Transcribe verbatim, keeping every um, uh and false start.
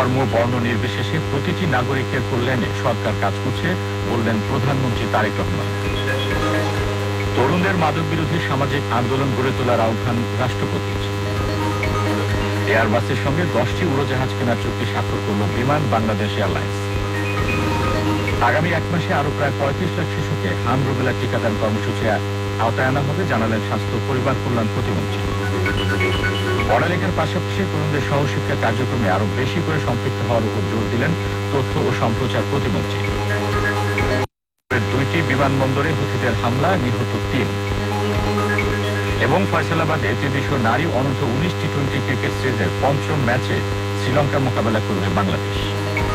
ধর্ম বর্ণ নির্বিশেষে প্রতিটি নাগরিকের কল্যাণে সরকার কাজ করছে বললেন প্রধানমন্ত্রী তারেক রহমান। তরুণদের মাদক বিরোধী সামাজিক আন্দোলন গড়ে তোলার আহ্বান রাষ্ট্রপতির। এয়ারবাসের সঙ্গে দশটি উড়োজাহাজ কেনার চুক্তি স্বাক্ষর করল বিমান বাংলাদেশ এয়ারলাইন্স। আগামী এক মাসে আরো প্রায় পঁয়ত্রিশ লাখ শিশুকে হাম রুবেলা টিকাদান কর্মসূচি আওতায় আনা হবে জানালেন স্বাস্থ্য পরিবার কল্যাণ প্রতিমন্ত্রী। পড়ালেখার পাশাপাশি তরুণদের সহশিক্ষা কার্যক্রমে আরো বেশি করে সম্পৃক্ত হওয়ার উপর জোর দিলেন তথ্য ও সম্প্রচার প্রতিমন্ত্রী। দুইটি বিমানবন্দরে হুথিদের হামলা, নিহত তিন। এবং ফয়সালাবাদে ত্রিদেশীয় নারী অনূর্ধ্ব উনিশ টি টোয়েন্টি ক্রিকেট সিরিজের পঞ্চম ম্যাচে শ্রীলঙ্কা মোকাবেলা করবে বাংলাদেশ।